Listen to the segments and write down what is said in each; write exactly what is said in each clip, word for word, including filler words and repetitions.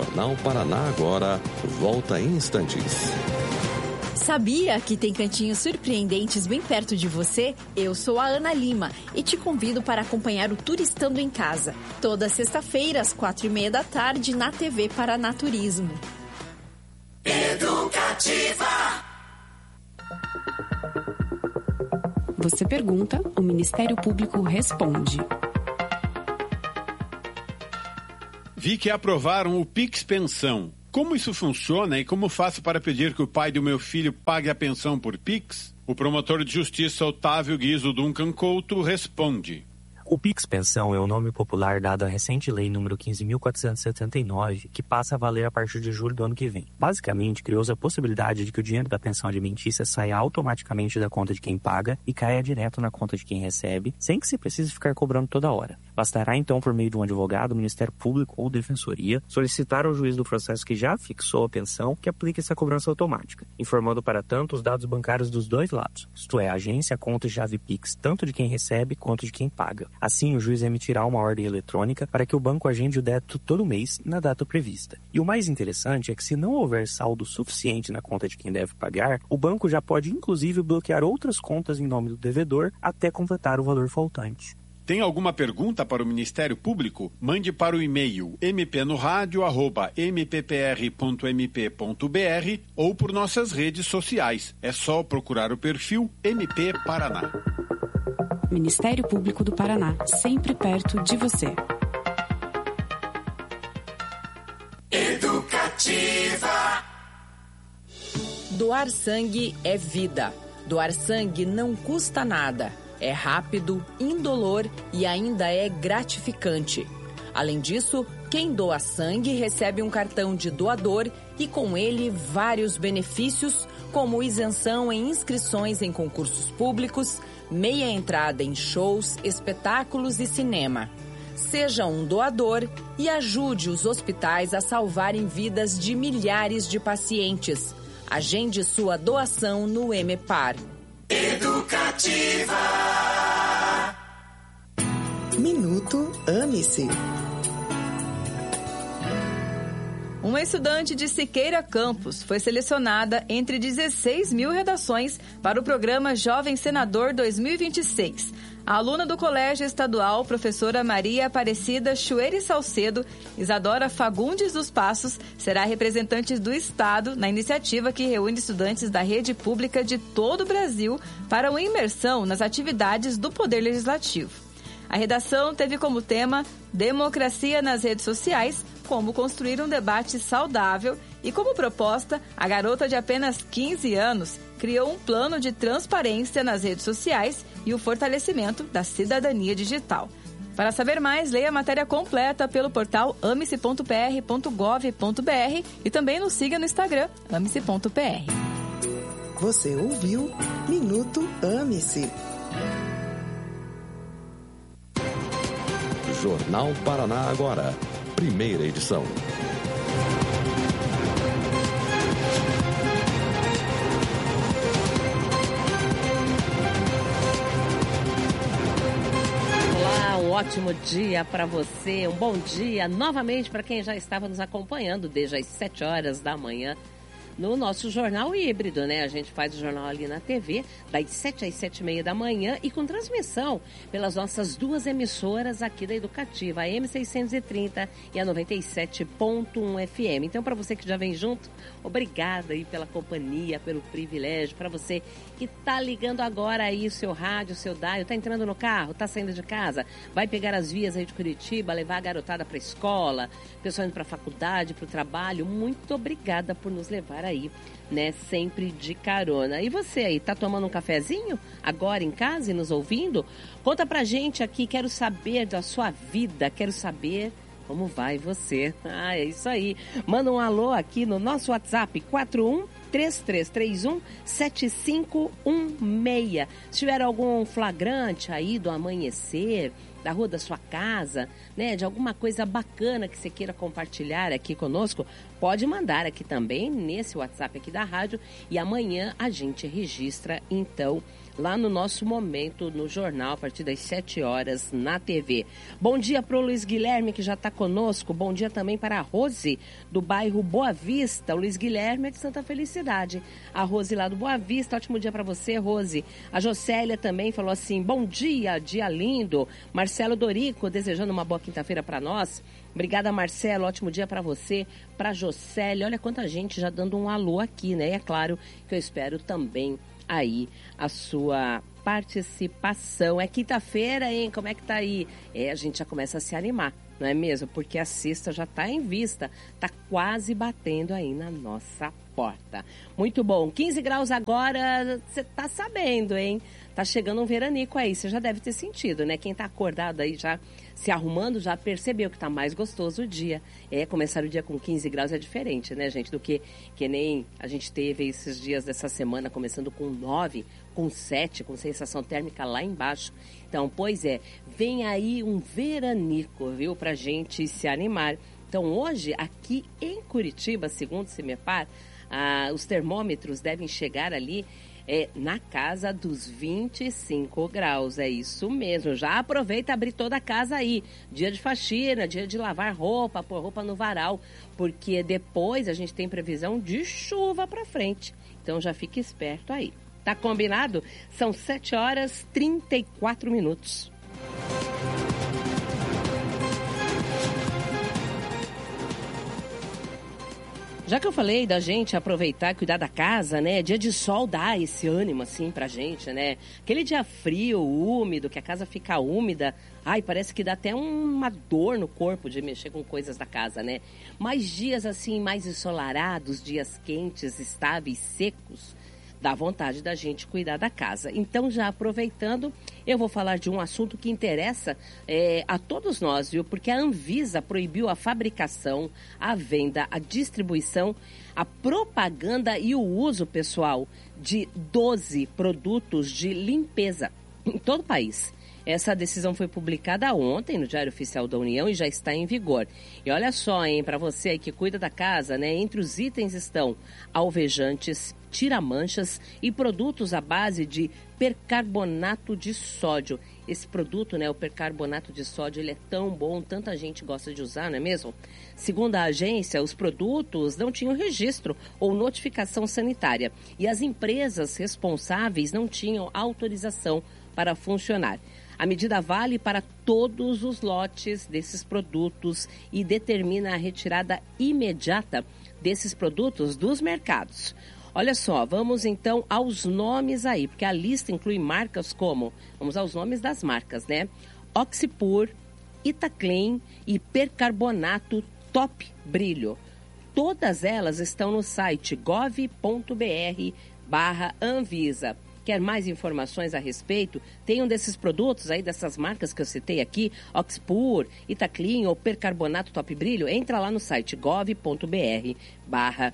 Jornal Paraná agora volta em instantes. Sabia que tem cantinhos surpreendentes bem perto de você? Eu sou a Ana Lima e te convido para acompanhar o Turistando em Casa. Toda sexta-feira, às quatro e meia da tarde, na T V Paraná Turismo. Educativa. Você pergunta, o Ministério Público responde. Vi que aprovaram o Pix Pensão. Como isso funciona e como faço para pedir que o pai do meu filho pague a pensão por Pix? O promotor de justiça Otávio Guizo Duncan Couto responde. O Pix Pensão é o nome popular dado à recente lei número quinze mil quatrocentos e setenta e nove, que passa a valer a partir de julho do ano que vem. Basicamente, criou-se a possibilidade de que o dinheiro da pensão alimentícia saia automaticamente da conta de quem paga e caia direto na conta de quem recebe, sem que se precise ficar cobrando toda hora. Bastará então, por meio de um advogado, Ministério Público ou Defensoria, solicitar ao juiz do processo que já fixou a pensão que aplique essa cobrança automática, informando para tanto os dados bancários dos dois lados, isto é, a agência, conta e chave Pix, tanto de quem recebe quanto de quem paga. Assim, o juiz emitirá uma ordem eletrônica para que o banco agende o débito todo mês na data prevista. E o mais interessante é que, se não houver saldo suficiente na conta de quem deve pagar, o banco já pode inclusive bloquear outras contas em nome do devedor até completar o valor faltante. Tem alguma pergunta para o Ministério Público? Mande para o e-mail m p no rádio arroba m p p r ponto m p ponto b r ou por nossas redes sociais. É só procurar o perfil M P Paraná. Ministério Público do Paraná, sempre perto de você. Educativa. Doar sangue é vida. Doar sangue não custa nada. É rápido, indolor e ainda é gratificante. Além disso, quem doa sangue recebe um cartão de doador e com ele vários benefícios, como isenção em inscrições em concursos públicos, meia entrada em shows, espetáculos e cinema. Seja um doador e ajude os hospitais a salvarem vidas de milhares de pacientes. Agende sua doação no EMEPAR. Educativa. Minuto Ame-se. Uma estudante de Siqueira Campos foi selecionada entre dezesseis mil redações para o programa Jovem Senador dois mil e vinte e seis. A aluna do Colégio Estadual, professora Maria Aparecida Chueire Salcedo, Isadora Fagundes dos Passos, será representante do Estado na iniciativa que reúne estudantes da rede pública de todo o Brasil para uma imersão nas atividades do Poder Legislativo. A redação teve como tema Democracia nas redes sociais, como construir um debate saudável e como proposta, a garota de apenas quinze anos criou um plano de transparência nas redes sociais e o fortalecimento da cidadania digital. Para saber mais, leia a matéria completa pelo portal ame-se ponto p r ponto gov ponto b r e também nos siga no Instagram, ame-se ponto p r. Você ouviu Minuto Ame-se. Jornal Paraná agora, primeira edição. Olá, um ótimo dia para você, um bom dia novamente para quem já estava nos acompanhando desde as sete horas da manhã no nosso jornal híbrido, né? A gente faz o jornal ali na T V, das sete às sete e meia da manhã e com transmissão pelas nossas duas emissoras aqui da Educativa, a M seiscentos e trinta e a noventa e sete ponto um F M. Então, para você que já vem junto, obrigada aí pela companhia, pelo privilégio. Para você que tá ligando agora aí o seu rádio, o seu dial, tá entrando no carro, tá saindo de casa, vai pegar as vias aí de Curitiba, levar a garotada para a escola, pessoal indo para a faculdade, para o trabalho, muito obrigada por nos levar aí, né, sempre de carona. E você aí, tá tomando um cafezinho agora em casa e nos ouvindo? Conta pra gente aqui, quero saber da sua vida, quero saber como vai você. Ah, é isso aí. Manda um alô aqui no nosso WhatsApp, quatro um três três três um sete cinco um seis. Se tiver algum flagrante aí do amanhecer, da rua da sua casa, né, de alguma coisa bacana que você queira compartilhar aqui conosco, pode mandar aqui também nesse WhatsApp aqui da rádio e amanhã a gente registra então lá no nosso Momento no Jornal, a partir das sete horas na T V. Bom dia para o Luiz Guilherme, que já está conosco. Bom dia também para a Rose, do bairro Boa Vista. O Luiz Guilherme é de Santa Felicidade. A Rose lá do Boa Vista, ótimo dia para você, Rose. A Jocélia também falou assim, bom dia, dia lindo. Marcelo Dorico, desejando uma boa quinta-feira para nós. Obrigada, Marcelo, ótimo dia para você. Para Jocélia, olha quanta gente já dando um alô aqui, né? E é claro que eu espero também aí a sua participação. É quinta-feira, hein? Como é que tá aí? É, a gente já começa a se animar, não é mesmo? Porque a sexta já tá em vista, tá quase batendo aí na nossa porta. Muito bom, quinze graus agora, você tá sabendo, hein? Tá chegando um veranico aí, você já deve ter sentido, né? Quem tá acordado aí já se arrumando já percebeu que tá mais gostoso o dia. É, começar o dia com quinze graus é diferente, né, gente? Do que, que nem a gente teve esses dias dessa semana, começando com nove, com sete, com sensação térmica lá embaixo. Então, pois é, vem aí um veranico, viu? Pra gente se animar. Então, hoje, aqui em Curitiba, segundo o CIMEPAR, ah, os termômetros devem chegar ali É, na casa dos vinte e cinco graus, é isso mesmo. Já aproveita e abrir toda a casa aí. Dia de faxina, dia de lavar roupa, pôr roupa no varal, porque depois a gente tem previsão de chuva pra frente. Então já fique esperto aí. Tá combinado? São sete horas e trinta e quatro minutos. Já que eu falei da gente aproveitar e cuidar da casa, né? Dia de sol dá esse ânimo, assim, pra gente, né? Aquele dia frio, úmido, que a casa fica úmida. Ai, parece que dá até uma dor no corpo de mexer com coisas da casa, né? Mas dias, assim, mais ensolarados, dias quentes, estáveis, secos, dá vontade da gente cuidar da casa. Então, já aproveitando, eu vou falar de um assunto que interessa é, a todos nós, viu? Porque a Anvisa proibiu a fabricação, a venda, a distribuição, a propaganda e o uso, pessoal, de doze produtos de limpeza em todo o país. Essa decisão foi publicada ontem no Diário Oficial da União e já está em vigor. E olha só, hein, para você aí que cuida da casa, né? Entre os itens estão alvejantes, tira-manchas e produtos à base de percarbonato de sódio. Esse produto, né, o percarbonato de sódio, ele é tão bom, tanta gente gosta de usar, não é mesmo? Segundo a agência, os produtos não tinham registro ou notificação sanitária e as empresas responsáveis não tinham autorização para funcionar. A medida vale para todos os lotes desses produtos e determina a retirada imediata desses produtos dos mercados. Olha só, vamos então aos nomes aí, porque a lista inclui marcas como, vamos aos nomes das marcas, né? Oxipur, Itaclean e percarbonato Top Brilho. Todas elas estão no site gov ponto br barra Anvisa. Quer mais informações a respeito? Tem um desses produtos aí, dessas marcas que eu citei aqui, Oxipur, Itaclean ou percarbonato Top Brilho? Entra lá no site gov ponto br barra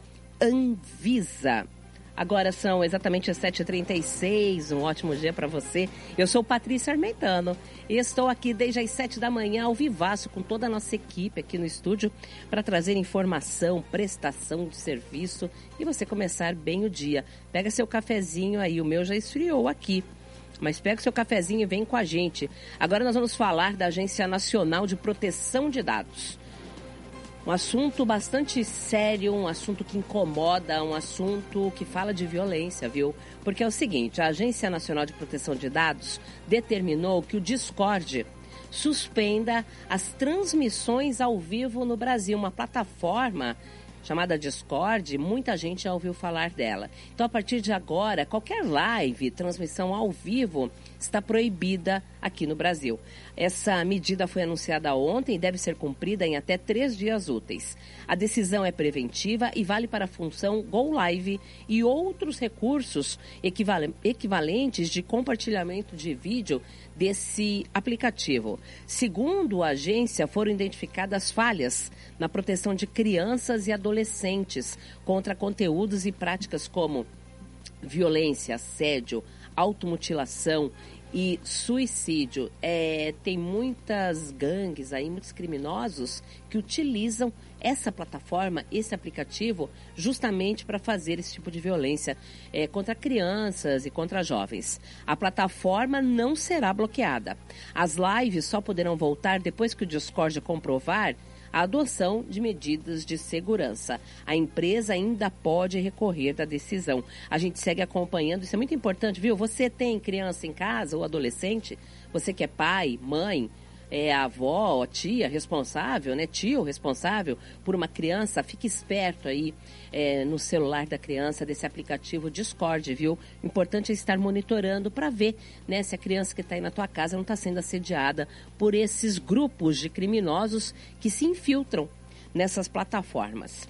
Anvisa. Agora são exatamente as sete e trinta e seis, um ótimo dia para você. Eu sou Patrícia Armentano e estou aqui desde as sete da manhã ao vivaço com toda a nossa equipe aqui no estúdio para trazer informação, prestação de serviço e você começar bem o dia. Pega seu cafezinho aí, o meu já esfriou aqui. Mas pega o seu cafezinho e vem com a gente. Agora nós vamos falar da Agência Nacional de Proteção de Dados. Um assunto bastante sério, um assunto que incomoda, um assunto que fala de violência, viu? Porque é o seguinte, a Agência Nacional de Proteção de Dados determinou que o Discord suspenda as transmissões ao vivo no Brasil, uma plataforma chamada Discord, muita gente já ouviu falar dela. Então, a partir de agora, qualquer live, transmissão ao vivo, está proibida aqui no Brasil. Essa medida foi anunciada ontem e deve ser cumprida em até três dias úteis. A decisão é preventiva e vale para a função Go Live e outros recursos equivalentes de compartilhamento de vídeo desse aplicativo. Segundo a agência, foram identificadas falhas na proteção de crianças e adolescentes contra conteúdos e práticas como violência, assédio, automutilação e suicídio. É, tem muitas gangues aí, muitos criminosos que utilizam essa plataforma, esse aplicativo, justamente para fazer esse tipo de violência é, contra crianças e contra jovens. A plataforma não será bloqueada. As lives só poderão voltar depois que o Discord comprovar a adoção de medidas de segurança. A empresa ainda pode recorrer da decisão. A gente segue acompanhando, isso é muito importante, viu? Você tem criança em casa ou adolescente, você que é pai, mãe, é avó, tia responsável, né? Tio responsável por uma criança, fique esperto aí é, no celular da criança desse aplicativo Discord, viu? O importante é estar monitorando para ver, né, se a criança que está aí na tua casa não está sendo assediada por esses grupos de criminosos que se infiltram nessas plataformas.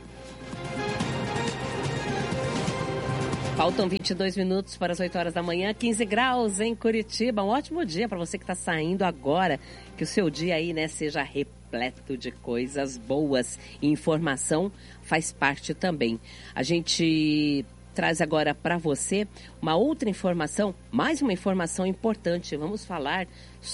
Faltam vinte e dois minutos para as oito horas da manhã, quinze graus em Curitiba. Um ótimo dia para você que está saindo agora. Que o seu dia aí, né, seja repleto de coisas boas. E informação faz parte também. A gente traz agora para você uma outra informação, mais uma informação importante. Vamos falar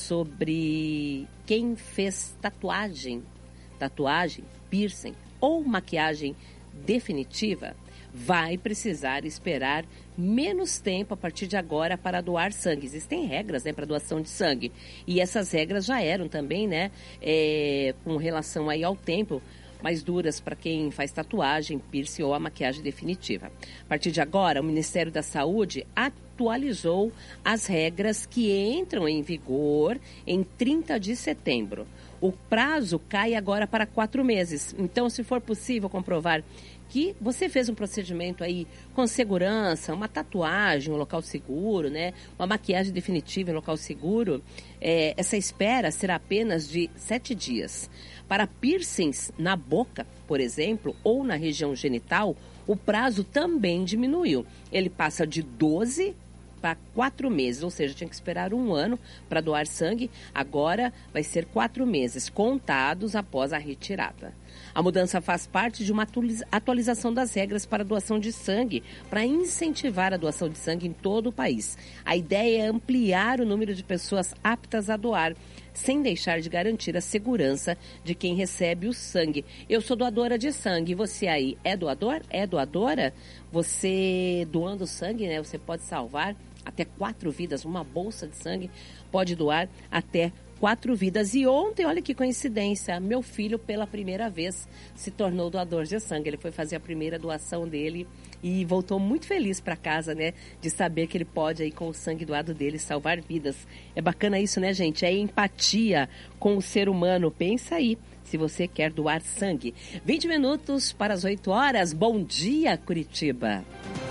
sobre quem fez tatuagem, tatuagem, piercing ou maquiagem definitiva. Vai precisar esperar menos tempo a partir de agora para doar sangue. Existem regras, né, para doação de sangue. E essas regras já eram também, né, é, com relação aí ao tempo, mais duras para quem faz tatuagem, piercing ou a maquiagem definitiva. A partir de agora, o Ministério da Saúde atualizou as regras que entram em vigor em trinta de setembro. O prazo cai agora para quatro meses. Então, se for possível comprovar que você fez um procedimento aí com segurança, uma tatuagem, um local seguro, né? Uma maquiagem definitiva em local seguro, é, essa espera será apenas de sete dias. Para piercings na boca, por exemplo, ou na região genital, o prazo também diminuiu. Ele passa de doze para quatro meses, ou seja, tinha que esperar um ano para doar sangue, agora vai ser quatro meses, contados após a retirada. A mudança faz parte de uma atualização das regras para a doação de sangue, para incentivar a doação de sangue em todo o país. A ideia é ampliar o número de pessoas aptas a doar, sem deixar de garantir a segurança de quem recebe o sangue. Eu sou doadora de sangue, você aí é doador? É doadora? Você doando sangue, né? Você pode salvar até quatro vidas, uma bolsa de sangue pode doar até quatro vidas. E ontem, olha que coincidência, meu filho pela primeira vez se tornou doador de sangue. Ele foi fazer a primeira doação dele e voltou muito feliz para casa, né? De saber que ele pode aí com o sangue doado dele salvar vidas. É bacana isso, né, gente? É empatia com o ser humano. Pensa aí, se você quer doar sangue. vinte minutos para as oito horas. Bom dia, Curitiba.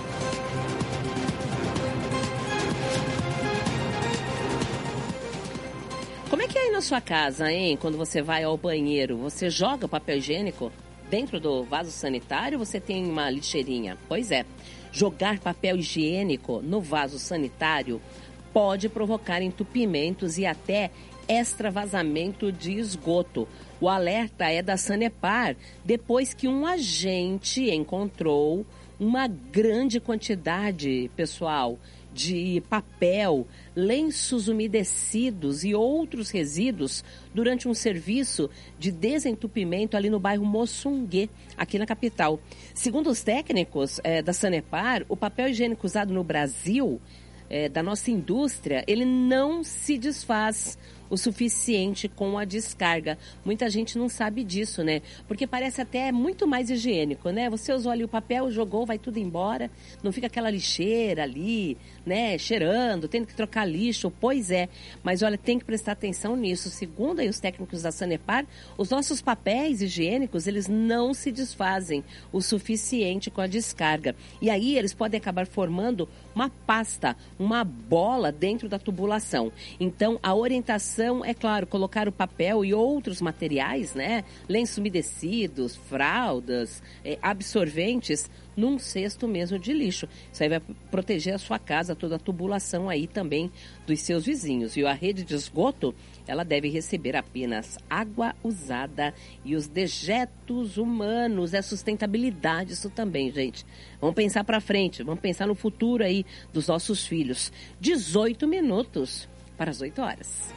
Como é que é aí na sua casa, hein? Quando você vai ao banheiro, você joga papel higiênico dentro do vaso sanitário ou você tem uma lixeirinha? Pois é, jogar papel higiênico no vaso sanitário pode provocar entupimentos e até extravasamento de esgoto. O alerta é da Sanepar, depois que um agente encontrou uma grande quantidade, pessoal, de papel, lenços umedecidos e outros resíduos durante um serviço de desentupimento ali no bairro Moçungue, aqui na capital. Segundo os técnicos é, da Sanepar, o papel higiênico usado no Brasil, é, da nossa indústria, ele não se desfaz o suficiente com a descarga. Muita gente não sabe disso, né? Porque parece até muito mais higiênico, né? Você usou ali o papel, jogou, vai tudo embora, não fica aquela lixeira ali, né? Cheirando, tendo que trocar lixo. Pois é, mas olha, tem que prestar atenção nisso. Segundo aí os técnicos da Sanepar, os nossos papéis higiênicos, eles não se desfazem o suficiente com a descarga. E aí eles podem acabar formando uma pasta, uma bola dentro da tubulação. Então, a orientação orientação, é claro, colocar o papel e outros materiais, né? Lenços umedecidos, fraldas, é, absorventes, num cesto mesmo de lixo. Isso aí vai proteger a sua casa, toda a tubulação aí também dos seus vizinhos. E a rede de esgoto, ela deve receber apenas água usada e os dejetos humanos. É sustentabilidade isso também, gente. Vamos pensar para frente, vamos pensar no futuro aí dos nossos filhos. dezoito minutos para as oito horas.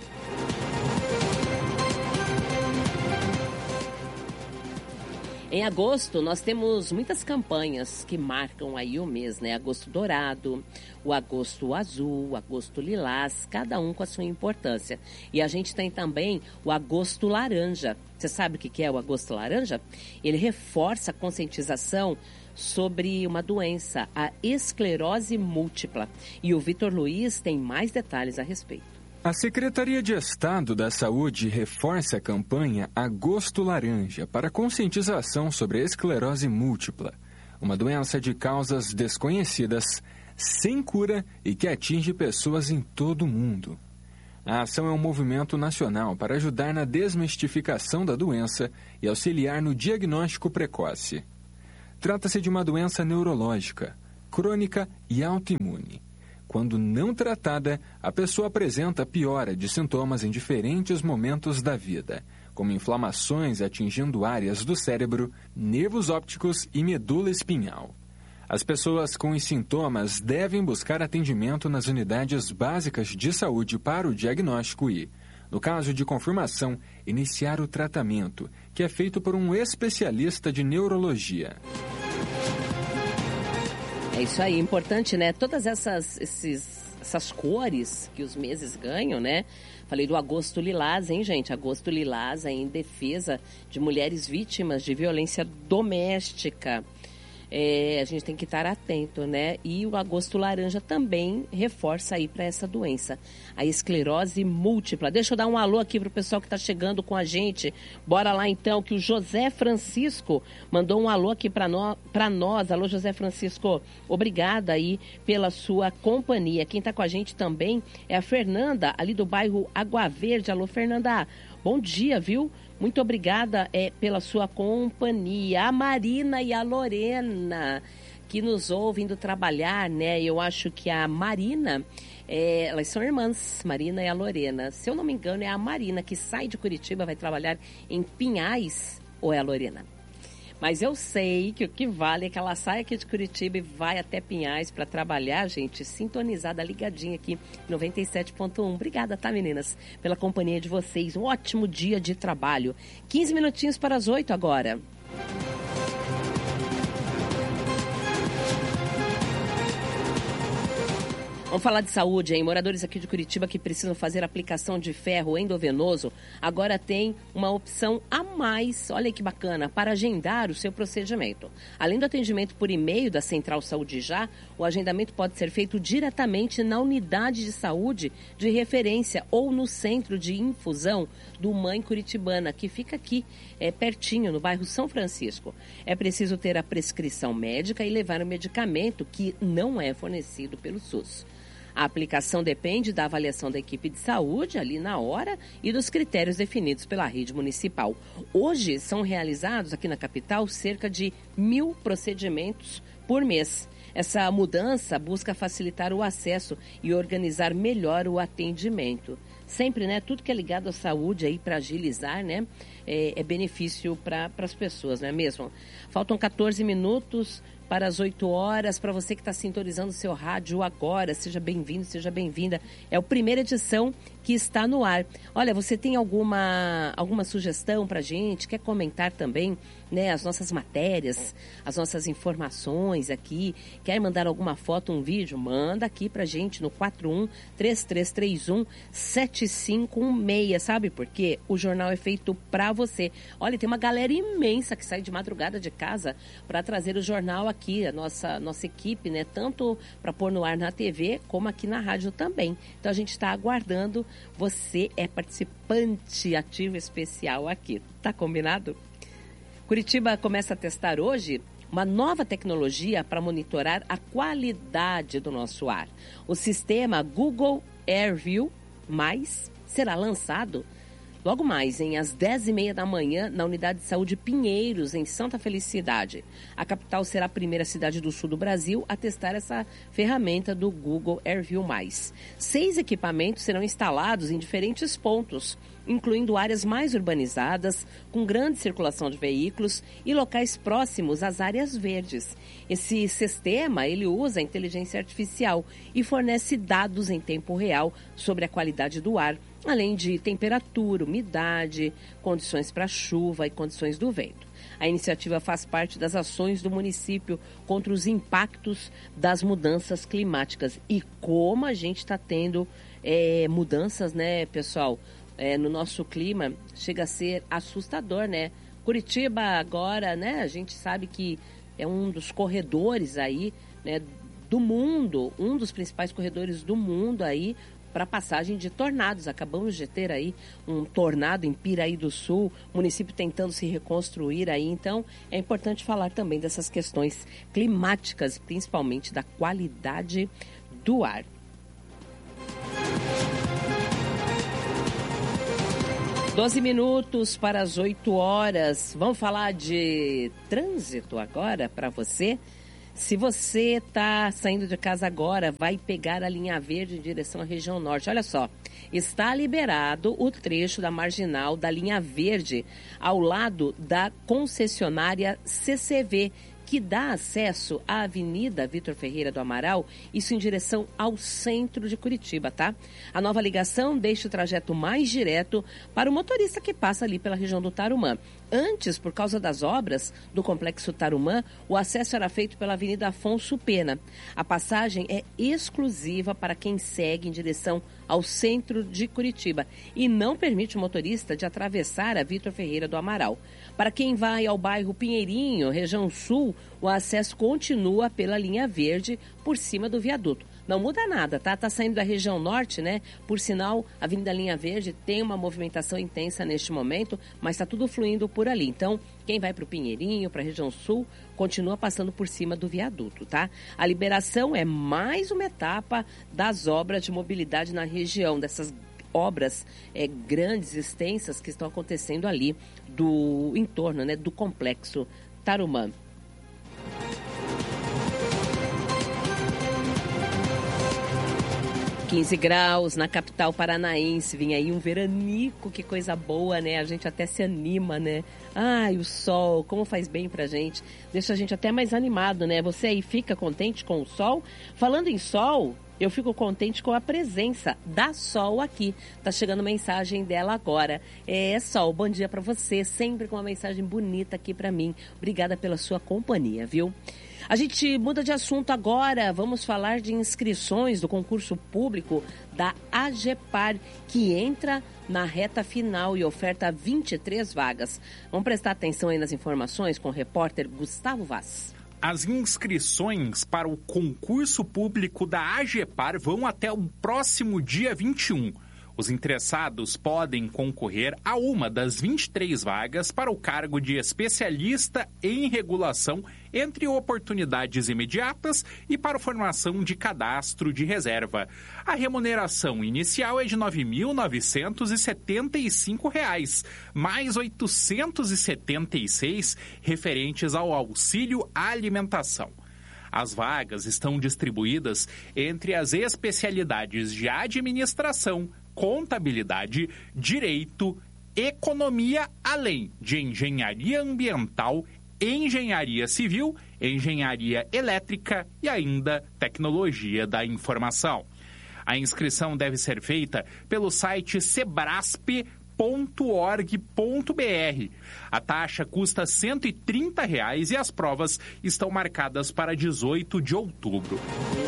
Em agosto, nós temos muitas campanhas que marcam aí o mês, né? Agosto dourado, o agosto azul, o agosto lilás, cada um com a sua importância. E a gente tem também o agosto laranja. Você sabe o que é o agosto laranja? Ele reforça a conscientização sobre uma doença, a esclerose múltipla. E o Vitor Luiz tem mais detalhes a respeito. A Secretaria de Estado da Saúde reforça a campanha Agosto Laranja para conscientização sobre a esclerose múltipla, uma doença de causas desconhecidas, sem cura e que atinge pessoas em todo o mundo. A ação é um movimento nacional para ajudar na desmistificação da doença e auxiliar no diagnóstico precoce. Trata-se de uma doença neurológica, crônica e autoimune. Quando não tratada, a pessoa apresenta piora de sintomas em diferentes momentos da vida, como inflamações atingindo áreas do cérebro, nervos ópticos e medula espinhal. As pessoas com os sintomas devem buscar atendimento nas unidades básicas de saúde para o diagnóstico e, no caso de confirmação, iniciar o tratamento, que é feito por um especialista de neurologia. É isso aí, importante, né? Todas essas, esses, essas cores que os meses ganham, né? Falei do agosto lilás, hein, gente? Agosto lilás aí em defesa de mulheres vítimas de violência doméstica. É, a gente tem que estar atento, né? E o agosto laranja também reforça aí para essa doença, a esclerose múltipla. Deixa eu dar um alô aqui pro pessoal que está chegando com a gente. Bora lá então, que o José Francisco mandou um alô aqui para no, para nós. Alô, José Francisco, obrigada aí pela sua companhia. Quem está com a gente também é a Fernanda, ali do bairro Água Verde. Alô, Fernanda, bom dia, viu? Muito obrigada é, pela sua companhia. A Marina e a Lorena, que nos ouvem indo trabalhar, né? Eu acho que a Marina, é, elas são irmãs, Marina e a Lorena. Se eu não me engano, é a Marina que sai de Curitiba, vai trabalhar em Pinhais, ou é a Lorena? Mas eu sei que o que vale é que ela sai aqui de Curitiba e vai até Pinhais para trabalhar, gente, sintonizada, ligadinha aqui, noventa e sete ponto um. Obrigada, tá, meninas, pela companhia de vocês. Um ótimo dia de trabalho. quinze minutinhos para as oito agora. Vamos falar de saúde, hein? Moradores aqui de Curitiba que precisam fazer aplicação de ferro endovenoso, agora tem uma opção a mais, olha que bacana, para agendar o seu procedimento. Além do atendimento por e-mail da Central Saúde Já, o agendamento pode ser feito diretamente na unidade de saúde de referência ou no centro de infusão do Mãe Curitibana, que fica aqui, é, pertinho, no bairro São Francisco. É preciso ter a prescrição médica e levar o medicamento que não é fornecido pelo SUS. A aplicação depende da avaliação da equipe de saúde ali na hora e dos critérios definidos pela rede municipal. Hoje são realizados aqui na capital cerca de mil procedimentos por mês. Essa mudança busca facilitar o acesso e organizar melhor o atendimento. Sempre, né? Tudo que é ligado à saúde aí para agilizar, né? É, é benefício para as pessoas, não é mesmo? Faltam quatorze minutos para as oito horas. Para você que está sintonizando o seu rádio agora, seja bem-vindo, seja bem-vinda. É a primeira edição que está no ar. Olha, você tem alguma, alguma sugestão para a gente? Quer comentar também, né, as nossas matérias, as nossas informações aqui? Quer mandar alguma foto, um vídeo? Manda aqui para a gente no quatro um, três três três um, sete cinco um seis. Sabe por quê? O jornal é feito para você. Olha, tem uma galera imensa que sai de madrugada de casa para trazer o jornal aqui, a nossa, nossa equipe, né? Tanto para pôr no ar na T V, como aqui na rádio também. Então a gente está aguardando. Você é participante ativo especial aqui. Tá combinado? Curitiba começa a testar hoje uma nova tecnologia para monitorar a qualidade do nosso ar. O sistema Google AirView Mais será lançado logo mais, em às dez e meia da manhã, na Unidade de Saúde Pinheiros, em Santa Felicidade. A capital será a primeira cidade do sul do Brasil a testar essa ferramenta do Google AirView mais. Seis equipamentos serão instalados em diferentes pontos, incluindo áreas mais urbanizadas, com grande circulação de veículos e locais próximos às áreas verdes. Esse sistema, ele usa a inteligência artificial e fornece dados em tempo real sobre a qualidade do ar, além de temperatura, umidade, condições para chuva e condições do vento. A iniciativa faz parte das ações do município contra os impactos das mudanças climáticas. E como a gente está tendo é, mudanças, né, pessoal, é, no nosso clima, chega a ser assustador, né? Curitiba agora, né, a gente sabe que é um dos corredores aí, né, do mundo, um dos principais corredores do mundo aí, para passagem de tornados. Acabamos de ter aí um tornado em Piraí do Sul, município tentando se reconstruir aí. Então, é importante falar também dessas questões climáticas, principalmente da qualidade do ar. doze minutos para as oito horas. Vamos falar de trânsito agora para você? Se você está saindo de casa agora, vai pegar a linha verde em direção à região norte. Olha só, está liberado o trecho da marginal da linha verde ao lado da concessionária C C V, que dá acesso à Avenida Vitor Ferreira do Amaral, isso em direção ao centro de Curitiba, tá? A nova ligação deixa o trajeto mais direto para o motorista que passa ali pela região do Tarumã. Antes, por causa das obras do Complexo Tarumã, o acesso era feito pela Avenida Afonso Pena. A passagem é exclusiva para quem segue em direção ao centro de Curitiba e não permite o motorista de atravessar a Vitor Ferreira do Amaral. Para quem vai ao bairro Pinheirinho, região sul, o acesso continua pela linha verde por cima do viaduto. Não muda nada, tá? Tá saindo da região norte, né? Por sinal, a Avenida Linha Verde tem uma movimentação intensa neste momento, mas está tudo fluindo por ali. Então, quem vai para o Pinheirinho, para a região sul, continua passando por cima do viaduto, tá? A liberação é mais uma etapa das obras de mobilidade na região, dessas obras é, grandes, extensas, que estão acontecendo ali do entorno, né? Do Complexo Tarumã. quinze graus na capital paranaense, vem aí um veranico, que coisa boa, né? A gente até se anima, né? Ai, o sol, como faz bem pra gente, deixa a gente até mais animado, né? Você aí fica contente com o sol? Falando em sol, eu fico contente com a presença da Sol aqui. Tá chegando mensagem dela agora. É, Sol, bom dia pra você, sempre com uma mensagem bonita aqui pra mim. Obrigada pela sua companhia, viu? A gente muda de assunto agora, vamos falar de inscrições do concurso público da AGEPAR, que entra na reta final e oferta vinte e três vagas. Vamos prestar atenção aí nas informações com o repórter Gustavo Vaz. As inscrições para o concurso público da AGEPAR vão até o próximo dia vinte e um. Os interessados podem concorrer a uma das vinte e três vagas para o cargo de especialista em regulação, entre oportunidades imediatas e para a formação de cadastro de reserva. A remuneração inicial é de nove mil novecentos e setenta e cinco reais, mais oitocentos e setenta e seis referentes ao auxílio alimentação. As vagas estão distribuídas entre as especialidades de administração, contabilidade, direito, economia, além de engenharia ambiental, engenharia civil, engenharia elétrica e ainda tecnologia da informação. A inscrição deve ser feita pelo site sebrasp ponto org ponto br. A taxa custa cento e trinta reais e as provas estão marcadas para dezoito de outubro.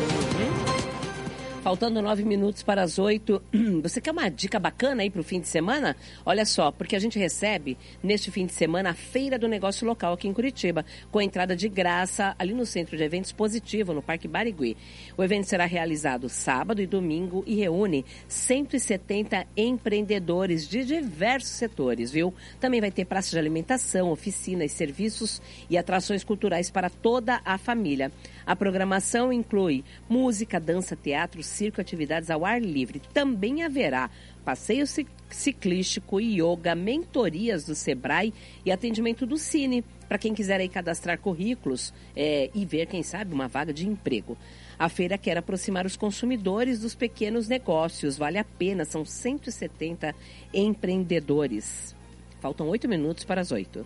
Faltando nove minutos para as oito, você quer uma dica bacana aí para o fim de semana? Olha só, porque a gente recebe neste fim de semana a Feira do Negócio Local aqui em Curitiba, com entrada de graça ali no Centro de Eventos Positivo, no Parque Barigui. O evento será realizado sábado e domingo e reúne cento e setenta empreendedores de diversos setores, viu? Também vai ter praça de alimentação, oficinas, serviços e atrações culturais para toda a família. A programação inclui música, dança, teatro, circo e atividades ao ar livre. Também haverá passeio ciclístico, yoga, mentorias do Sebrae e atendimento do Cine, para quem quiser aí cadastrar currículos é, e ver, quem sabe, uma vaga de emprego. A feira quer aproximar os consumidores dos pequenos negócios. Vale a pena, são cento e setenta empreendedores. Faltam oito minutos para as oito.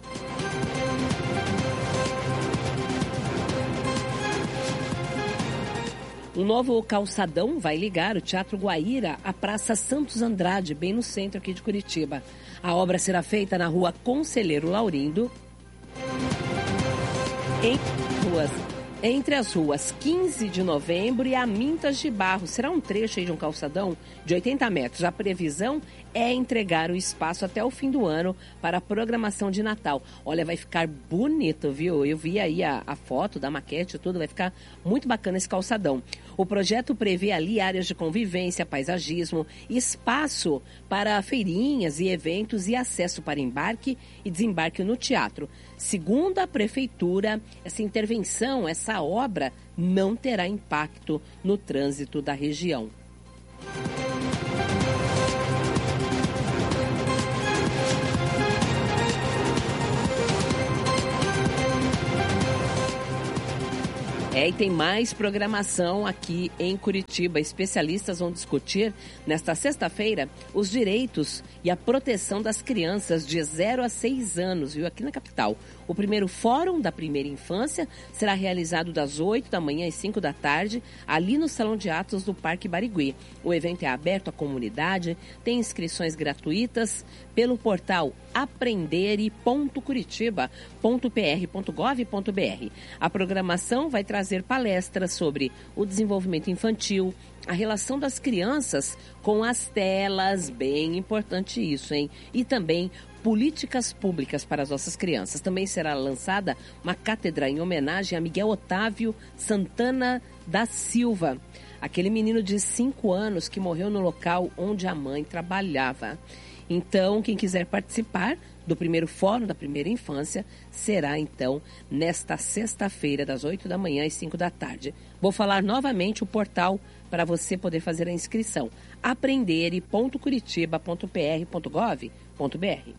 Um novo calçadão vai ligar o Teatro Guaíra à Praça Santos Andrade, bem no centro aqui de Curitiba. A obra será feita na rua Conselheiro Laurindo, em ruas, entre as ruas quinze de novembro e Amintas de Barro. Será um trecho aí de um calçadão de oitenta metros. A previsão é entregar o espaço até o fim do ano para a programação de Natal. Olha, vai ficar bonito, viu? Eu vi aí a, a foto da maquete e tudo, vai ficar muito bacana esse calçadão. O projeto prevê ali áreas de convivência, paisagismo, espaço para feirinhas e eventos e acesso para embarque e desembarque no teatro. Segundo a prefeitura, essa intervenção, essa obra não terá impacto no trânsito da região. É, e tem mais programação aqui em Curitiba. Especialistas vão discutir nesta sexta-feira os direitos e a proteção das crianças de zero a seis anos, viu, aqui na capital. O primeiro Fórum da Primeira Infância será realizado das oito da manhã às cinco da tarde, ali no Salão de Atos do Parque Barigui. O evento é aberto à comunidade, tem inscrições gratuitas pelo portal aprendere ponto curitiba ponto p r ponto gov ponto b r. A programação vai trazer palestras sobre o desenvolvimento infantil, a relação das crianças com as telas, bem importante isso, hein? E também políticas públicas para as nossas crianças. Também será lançada uma cátedra em homenagem a Miguel Otávio Santana da Silva, aquele menino de cinco anos que morreu no local onde a mãe trabalhava. Então, quem quiser participar do primeiro Fórum da Primeira Infância será, então, nesta sexta-feira, das oito da manhã às cinco da tarde. Vou falar novamente o portal para você poder fazer a inscrição. aprendere ponto curitiba ponto p r ponto gov ponto b r.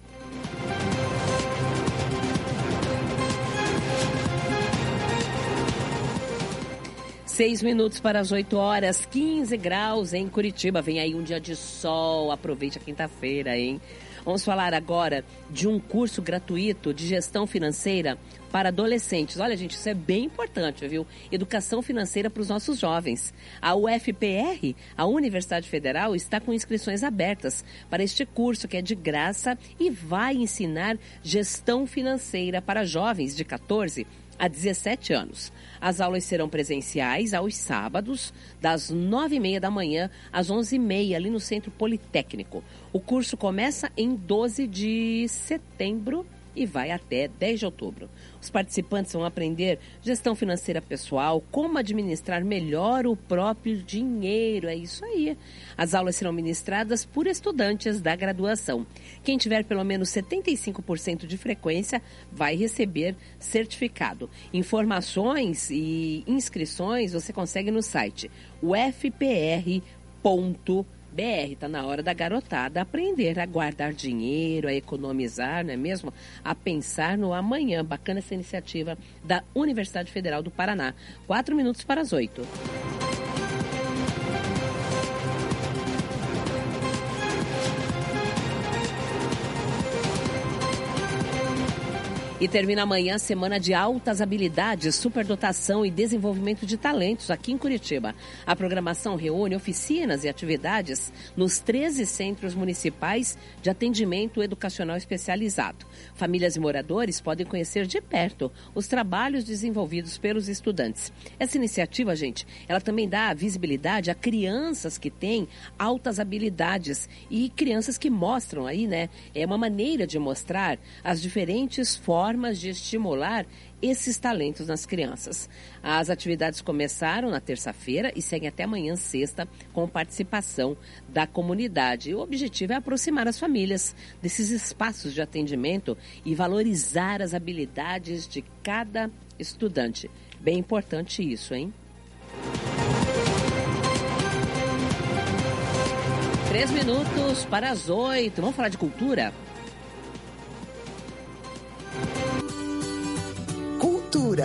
Seis minutos para as oito horas, quinze graus em Curitiba. Vem aí um dia de sol, aproveite a quinta-feira, hein? Vamos falar agora de um curso gratuito de gestão financeira para adolescentes. Olha, gente, isso é bem importante, viu? Educação financeira para os nossos jovens. A U F P R, a Universidade Federal, está com inscrições abertas para este curso, que é de graça e vai ensinar gestão financeira para jovens de quatorze a dezessete anos. As aulas serão presenciais aos sábados, das nove e meia da manhã às onze e meia, ali no Centro Politécnico. O curso começa em doze de setembro e vai até dez de outubro. Os participantes vão aprender gestão financeira pessoal, como administrar melhor o próprio dinheiro, é isso aí. As aulas serão ministradas por estudantes da graduação. Quem tiver pelo menos setenta e cinco por cento de frequência vai receber certificado. Informações e inscrições você consegue no site u f p r ponto b r. Está na hora da garotada aprender a guardar dinheiro, a economizar, não é mesmo? A pensar no amanhã. Bacana essa iniciativa da Universidade Federal do Paraná. Quatro minutos para as oito. E termina amanhã a Semana de Altas Habilidades, Superdotação e Desenvolvimento de Talentos aqui em Curitiba. A programação reúne oficinas e atividades nos treze centros municipais de atendimento educacional especializado. Famílias e moradores podem conhecer de perto os trabalhos desenvolvidos pelos estudantes. Essa iniciativa, gente, ela também dá visibilidade a crianças que têm altas habilidades e crianças que mostram aí, né? É uma maneira de mostrar as diferentes formas de estimular esses talentos nas crianças. As atividades começaram na terça-feira e seguem até amanhã, sexta, com participação da comunidade. O objetivo é aproximar as famílias desses espaços de atendimento e valorizar as habilidades de cada estudante. Bem importante isso, hein? Três minutos para as oito. Vamos falar de cultura? Cultura.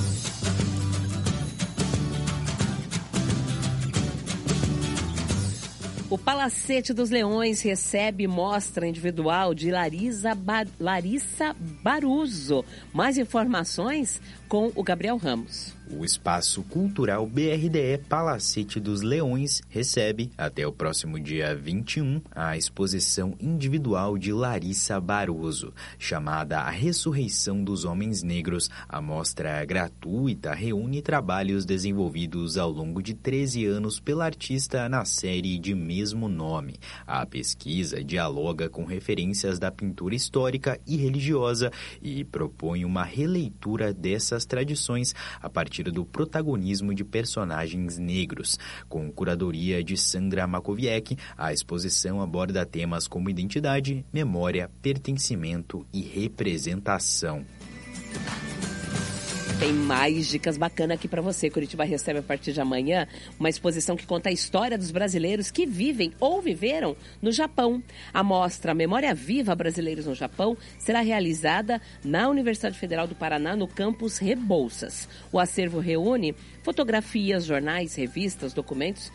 O Palacete dos Leões recebe mostra individual de Larissa, ba... Larissa Baruso. Mais informações com o Gabriel Ramos. O Espaço Cultural B R D E Palacete dos Leões recebe, até o próximo dia vinte e um, a exposição individual de Larissa Baruso, chamada A Ressurreição dos Homens Negros. A mostra gratuita reúne trabalhos desenvolvidos ao longo de treze anos pela artista na série de mesmo nome. A pesquisa dialoga com referências da pintura histórica e religiosa e propõe uma releitura dessas tradições a partir do protagonismo de personagens negros. Com curadoria de Sandra Makowiecki, a exposição aborda temas como identidade, memória, pertencimento e representação. Tem mais dicas bacanas aqui para você. Curitiba recebe a partir de amanhã uma exposição que conta a história dos brasileiros que vivem ou viveram no Japão. A mostra Memória Viva Brasileiros no Japão será realizada na Universidade Federal do Paraná, no campus Rebouças. O acervo reúne fotografias, jornais, revistas, documentos